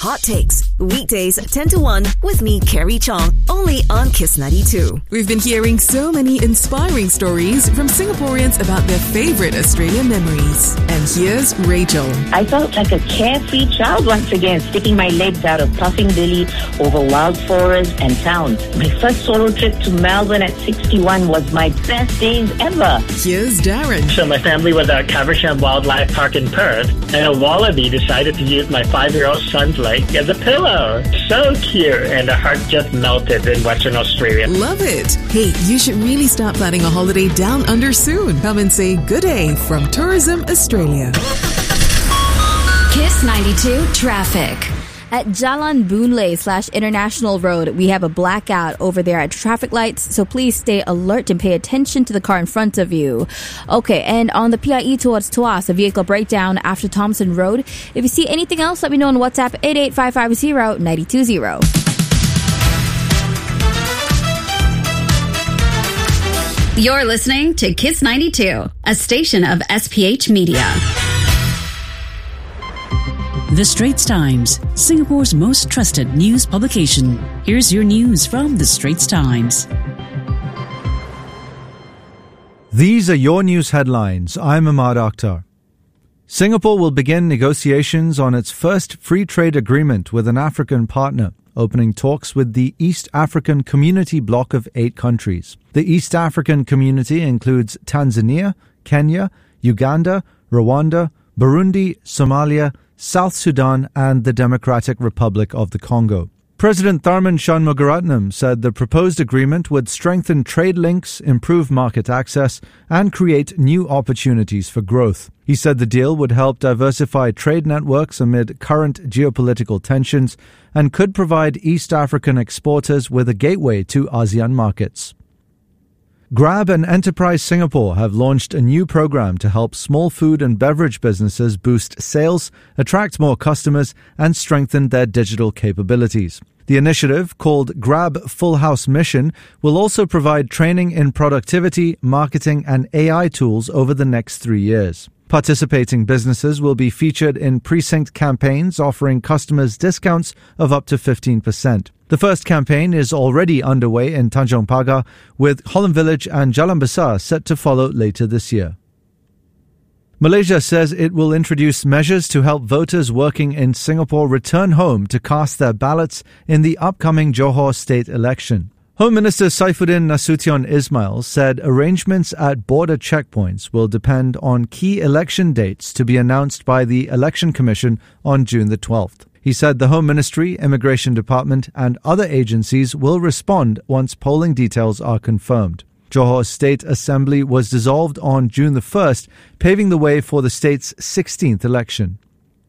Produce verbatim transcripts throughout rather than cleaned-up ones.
Hot Takes, weekdays ten to one with me, Carrie Chong, only on Kiss ninety-two. We've been hearing so many inspiring stories from Singaporeans about their favorite Australian memories. And here's Rachel. I felt like a carefree child once again, sticking my legs out of Puffing Billy over wild forests and towns. My first solo trip to Melbourne at sixty-one was my best days ever. Here's Darren. So my family was at Caversham Wildlife Park in Perth, and a wallaby decided to use my five-year-old son's leg as a pillow. So cute, and the heart just melted in Western Australia. Love it. Hey, you should really start planning a holiday down under soon. Come and say good day from Tourism Australia. Kiss ninety-two traffic. At Jalan Boon Lay slash International Road, we have a blackout over there at traffic lights, so please stay alert and pay attention to the car in front of you. Okay, and on the P I E towards Tuas, a vehicle breakdown after Thompson Road. If you see anything else, let me know on WhatsApp eight eight five five zero nine two zero. You're listening to Kiss ninety-two, a station of S P H Media. The Straits Times, Singapore's most trusted news publication. Here's your news from The Straits Times. These are your news headlines. I'm Ahmad Akhtar. Singapore will begin negotiations on its first free trade agreement with an African partner, opening talks with the East African Community bloc of eight countries. The East African Community includes Tanzania, Kenya, Uganda, Rwanda, Burundi, Somalia, South Sudan and the Democratic Republic of the Congo. President Tharman Shanmugaratnam said the proposed agreement would strengthen trade links, improve market access, and create new opportunities for growth. He said the deal would help diversify trade networks amid current geopolitical tensions and could provide East African exporters with a gateway to ASEAN markets. Grab and Enterprise Singapore have launched a new program to help small food and beverage businesses boost sales, attract more customers, and strengthen their digital capabilities. The initiative, called Grab Full House Mission, will also provide training in productivity, marketing, and A I tools over the next three years. Participating businesses will be featured in precinct campaigns offering customers discounts of up to fifteen percent. The first campaign is already underway in Tanjong Pagar, with Holland Village and Jalan Besar set to follow later this year. Malaysia says it will introduce measures to help voters working in Singapore return home to cast their ballots in the upcoming Johor state election. Home Minister Saifuddin Nasution Ismail said arrangements at border checkpoints will depend on key election dates to be announced by the Election Commission on June the twelfth. He said the Home Ministry, Immigration Department and other agencies will respond once polling details are confirmed. Johor State Assembly was dissolved on June the first, paving the way for the state's sixteenth election.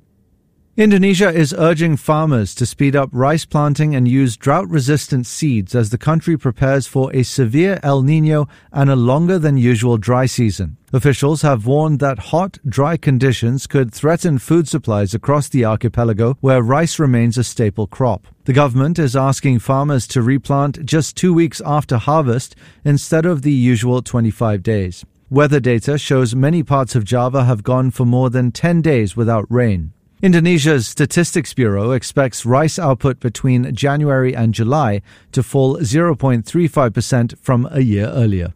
Indonesia is urging farmers to speed up rice planting and use drought-resistant seeds as the country prepares for a severe El Niño and a longer than usual dry season. Officials have warned that hot, dry conditions could threaten food supplies across the archipelago, where rice remains a staple crop. The government is asking farmers to replant just two weeks after harvest instead of the usual twenty-five days. Weather data shows many parts of Java have gone for more than ten days without rain. Indonesia's Statistics Bureau expects rice output between January and July to fall zero point three five percent from a year earlier.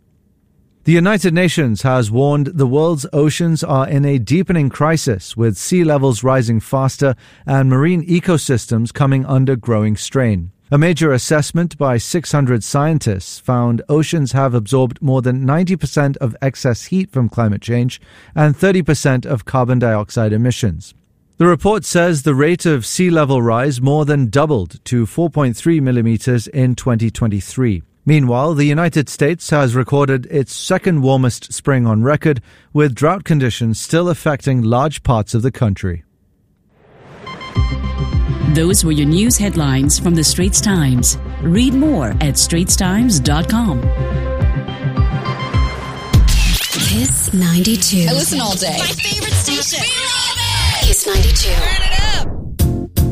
The United Nations has warned the world's oceans are in a deepening crisis, with sea levels rising faster and marine ecosystems coming under growing strain. A major assessment by six hundred scientists found oceans have absorbed more than ninety percent of excess heat from climate change and thirty percent of carbon dioxide emissions. The report says the rate of sea level rise more than doubled to four point three millimeters in twenty twenty-three. Meanwhile, the United States has recorded its second warmest spring on record, with drought conditions still affecting large parts of the country. Those were your news headlines from The Straits Times. Read more at straits times dot com. Kiss ninety-two. I listen all day. My favorite station. We love it. Kiss ninety-two. Turn it up.